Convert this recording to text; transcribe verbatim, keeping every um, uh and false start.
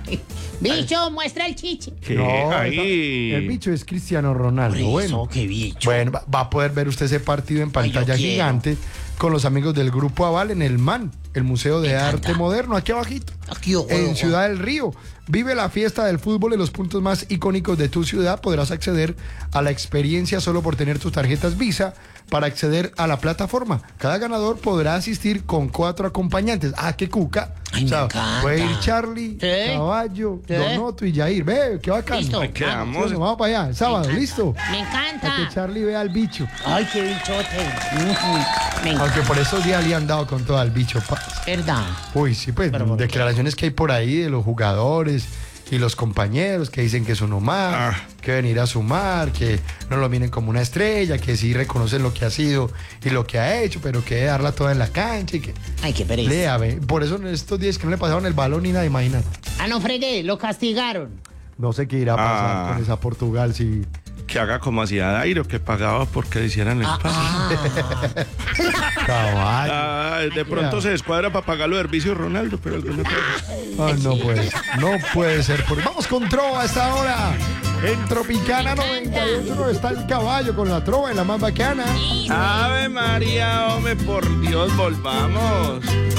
Bicho, muestra el chiche. ¿Qué? No, Ahí. esa- el bicho es Cristiano Ronaldo. Por eso, Bueno, qué bicho. bueno, va, va a poder ver usted ese partido en Ay, pantalla yo quiero. gigante con los amigos del Grupo Aval en el MAN, el Museo de Me Arte encanta. Moderno, aquí abajito, Aquí, ojo, en ojo. Ciudad del Río. Vive la fiesta del fútbol en los puntos más icónicos de tu ciudad. Podrás acceder a la experiencia solo por tener tus tarjetas Visa para acceder a la plataforma. Cada ganador podrá asistir con cuatro acompañantes. Ah, qué cuca. Ay, me encanta. puede ir Charlie, Sí. Caballo, Sí. Donoto y Jair. Ve, qué bacán. Listo. Ahí quedamos. Bueno, vamos para allá, el sábado, listo. Me Para encanta. que Charlie vea al bicho. Ay, qué bichote. Ujú. Me encanta. Aunque por esos días le han dado con todo al bicho. pa. ¿Verdad? Uy, sí, pues Pero ¿por qué? declaraciones que hay por ahí de los jugadores y los compañeros que dicen que es uno más, Ah. que venir a sumar, que no lo miren como una estrella, que sí reconocen lo que ha sido y lo que ha hecho, pero que debe darla toda en la cancha y que Ay, qué pereza. lea, ve. Por eso en estos días que no le pasaron el balón ni nada, imagínate. Ah, no fregué, lo castigaron. No sé qué irá a pasar Ah. con esa Portugal si... Que haga como hacía Dairo, que pagaba porque le hicieran el pase. Ah, Caballo. Ah, de pronto se descuadra para pagar los servicios Ronaldo, pero alguna cosa. Ah, no puede ser, no puede ser. Por... Vamos con Trova a esta hora. En Tropicana noventa y ocho está el caballo con la Trova en la más bacana. Ave María, hombre, por Dios, volvamos.